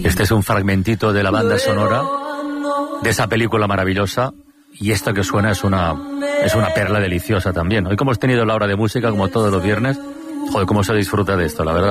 Este es un fragmentito de la banda sonora de esa película maravillosa, y esto que suena es una perla deliciosa también. Hoy, como hemos tenido la hora de música, como todos los viernes, joder, cómo se disfruta de esto, la verdad.